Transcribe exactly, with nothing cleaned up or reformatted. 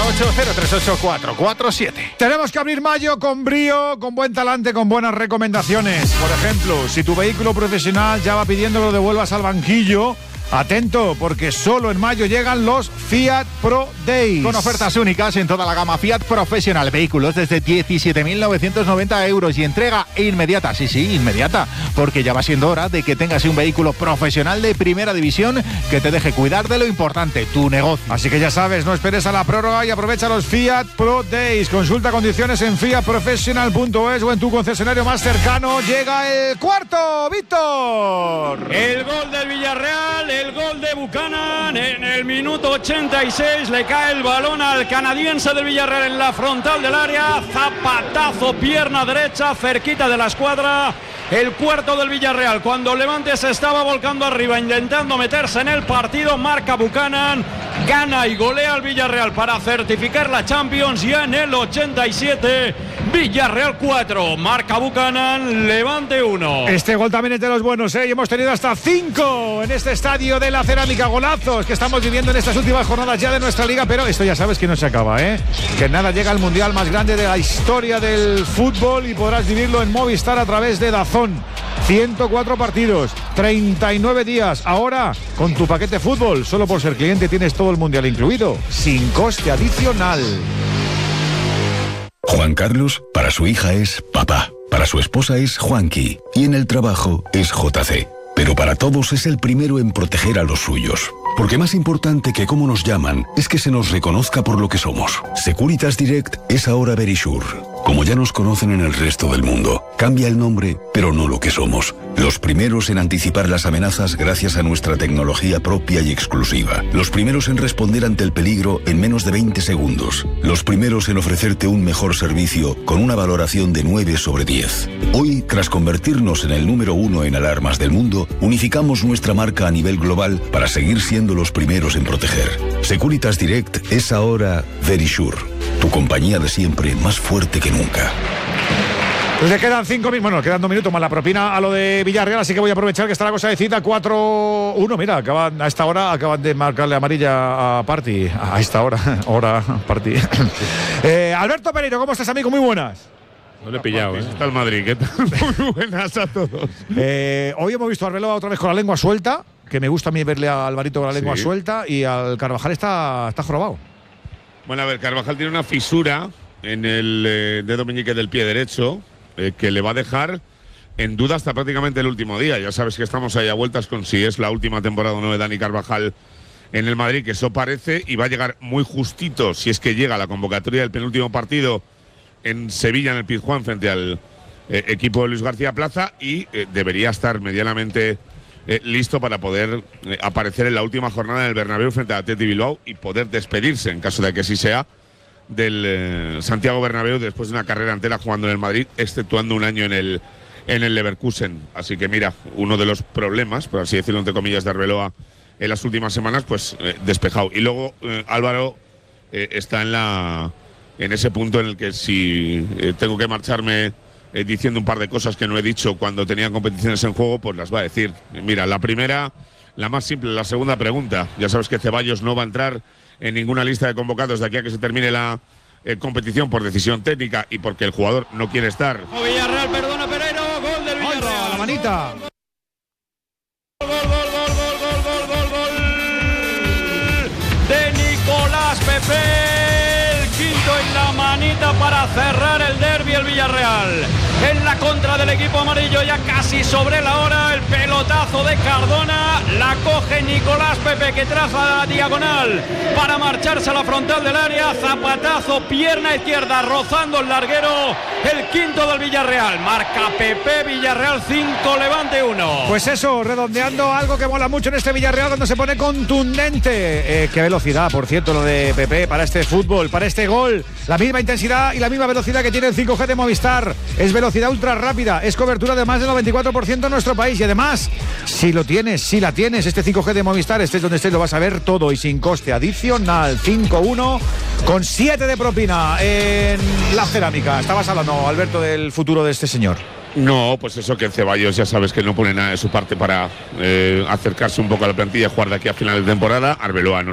ocho cero tres ocho cuatro cuatro siete. Tenemos que abrir mayo con brío, con buen talante, con buenas recomendaciones. Por ejemplo, si tu vehículo profesional ya va pidiendo que lo devuelvas al banquillo, atento, porque solo en mayo llegan los Fiat Pro Days. Con ofertas únicas en toda la gama Fiat Professional. Vehículos desde diecisiete mil novecientos noventa euros y entrega inmediata. Sí, sí, inmediata. Porque ya va siendo hora de que tengas un vehículo profesional de primera división que te deje cuidar de lo importante, tu negocio. Así que ya sabes, no esperes a la prórroga y aprovecha los Fiat Pro Days. Consulta condiciones en fiat professional punto es o en tu concesionario más cercano. Llega el cuarto, Víctor. El gol del Villarreal, el gol de Buchanan en el minuto ochenta y seis. Le cae el balón al canadiense del Villarreal en la frontal del área. Zapatazo, pierna derecha, cerquita de la escuadra. El cuarto del Villarreal, cuando Levante se estaba volcando arriba intentando meterse en el partido, marca Buchanan, gana y golea al Villarreal para certificar la Champions. Ya en el ochenta y siete, Villarreal cuatro, marca Buchanan, Levante uno. Este gol también es de los buenos, ¿eh? Y hemos tenido hasta cinco en este estadio de la Cerámica, golazos que estamos viviendo en estas últimas jornadas ya de nuestra liga, pero esto ya sabes que no se acaba, ¿eh? Que nada, llega el mundial más grande de la historia del fútbol y podrás vivirlo en Movistar a través de DAZN. ciento cuatro partidos, treinta y nueve días. Ahora, con tu paquete fútbol, solo por ser cliente tienes todo el mundial incluido, sin coste adicional. Juan Carlos, para su hija es papá, para su esposa es Juanqui y en el trabajo es J C. Pero para todos es el primero en proteger a los suyos. Porque más importante que cómo nos llaman es que se nos reconozca por lo que somos. Securitas Direct es ahora Verisure. Como ya nos conocen en el resto del mundo, cambia el nombre, pero no lo que somos. Los primeros en anticipar las amenazas gracias a nuestra tecnología propia y exclusiva. Los primeros en responder ante el peligro en menos de veinte segundos. Los primeros en ofrecerte un mejor servicio con una valoración de nueve sobre diez. Hoy, tras convertirnos en el número uno en alarmas del mundo, unificamos nuestra marca a nivel global para seguir siendo los primeros en proteger. Securitas Direct es ahora Verisure, tu compañía de siempre más fuerte que nunca. Pues le quedan cinco minutos, bueno, quedan dos minutos más la propina a lo de Villarreal, así que voy a aprovechar que está la cosa de cita. Cuatro uno, mira, acaban, a esta hora acaban de marcarle amarilla a Party, a esta hora, hora Party. eh, Alberto Pereiro, ¿cómo estás, amigo? Muy buenas. No le he pillado, ¿eh? Está el Madrid, ¿qué tal? Muy buenas a todos. Eh, hoy hemos visto a Arbeloa otra vez con la lengua suelta, que me gusta a mí verle a Alvarito con la lengua Sí. suelta, y al Carvajal está, está jorobado. Bueno, a ver, Carvajal tiene una fisura en el eh, dedo meñique del pie derecho eh, que le va a dejar en duda hasta prácticamente el último día. Ya sabes que estamos ahí a vueltas con si es la última temporada o no de Dani Carvajal en el Madrid, que eso parece, y va a llegar muy justito, si es que llega a la convocatoria del penúltimo partido en Sevilla, en el Pizjuán, frente al eh, equipo de Luis García Plaza, y eh, debería estar medianamente eh, listo para poder eh, aparecer en la última jornada del Bernabéu frente a Athletic Bilbao y poder despedirse, en caso de que así sea, del eh, Santiago Bernabéu después de una carrera entera jugando en el Madrid, exceptuando un año en el, en el Leverkusen. Así que mira, uno de los problemas, por así decirlo entre comillas, de Arbeloa en las últimas semanas, pues eh, despejado. Y luego eh, Álvaro eh, está en la en ese punto en el que si eh, tengo que marcharme eh, diciendo un par de cosas que no he dicho cuando tenía competiciones en juego, pues las va a decir. Mira, la primera, la más simple, la segunda pregunta. Ya sabes que Ceballos no va a entrar en ninguna lista de convocados de aquí a que se termine la eh, competición por decisión técnica y porque el jugador no quiere estar. Villarreal, perdona Pereiro, gol del Villarreal. ¡Ay, la manita! Gol, gol, gol, gol, gol, gol, gol, gol de Nicolás Pepe, el quinto en la manita para cerrar el derbi el Villarreal. En la contra del equipo amarillo, ya casi sobre la hora, el pelotazo de Cardona, la coge Nicolás Pepe, que traza la diagonal para marcharse a la frontal del área, zapatazo, pierna izquierda, rozando el larguero, el quinto del Villarreal. Marca Pepe, Villarreal cinco, Levante uno. Pues eso, redondeando algo que mola mucho en este Villarreal cuando se pone contundente. Eh, qué velocidad, por cierto, lo de Pepe para este fútbol, para este gol. La misma intensidad y la misma velocidad que tiene el cinco G de Movistar. Es velocidad ultra rápida, es cobertura de más del noventa y cuatro por ciento en nuestro país. Y además, si lo tienes, si la tienes, este cinco G de Movistar, estés donde estés, lo vas a ver todo y sin coste adicional. cinco uno con siete de propina en la Cerámica. Estabas hablando, Alberto, del futuro de este señor. No, pues eso, que Ceballos ya sabes que no pone nada de su parte para eh, acercarse un poco a la plantilla y jugar de aquí a final de temporada. Arbeloa no